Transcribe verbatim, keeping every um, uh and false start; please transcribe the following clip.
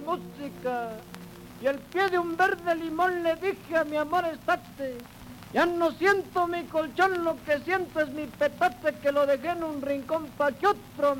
música. Y al pie de un verde limón le dije a mi amor estate. Ya no siento mi colchón, lo que siento es mi petate que lo dejé en un rincón pa' que otro